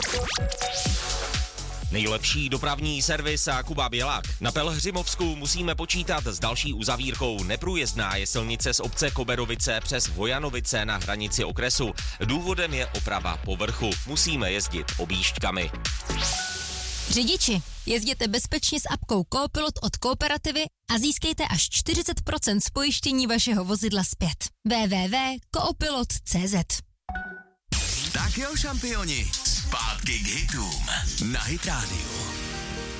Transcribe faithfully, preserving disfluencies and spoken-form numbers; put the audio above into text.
Nejlepší dopravní servis a Kuba Bělák. Na Pelhřimovsku musíme počítat s další uzavírkou. Neprůjezdná je silnice z obce Koberovice přes Vojanovice na hranici okresu. Důvodem je oprava povrchu. Musíme jezdit objížďkami. Řidiči, jezděte bezpečně s apkou Coopilot od Kooperativy a získejte až čtyřicet procent spojištění vašeho vozidla zpět. w w w tečka coopilot tečka c z Tak jo, šampioni, zpátky k hitům na Hit Radio.